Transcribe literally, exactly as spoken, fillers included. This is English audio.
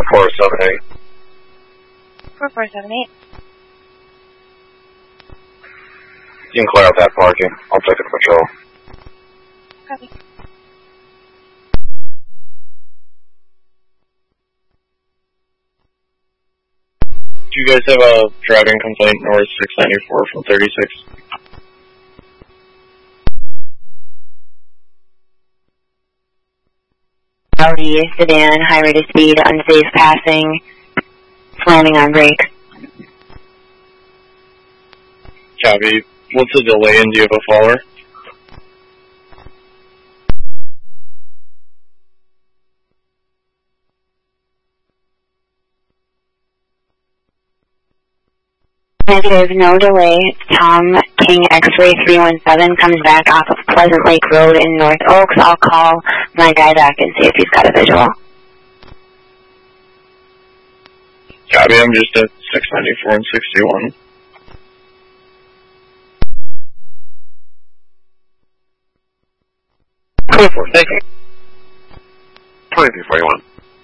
four seven eight. four four seven eight. You can clear out that parking. I'll take it to patrol. Copy. Do you guys have a driving complaint north six ninety-four from thirty-six? Audi sedan, high rate of speed, unsafe passing, slamming on brakes. Copy. What's the delay and do you have a follower? Negative, no delay. Tom King X-Ray three one seven comes back off of Pleasant Lake Road in North Oaks. I'll call my guy back and see if he's got a visual. Copy, I'm just at six ninety-four and sixty-one. four four, thank you. twenty-three forty-one.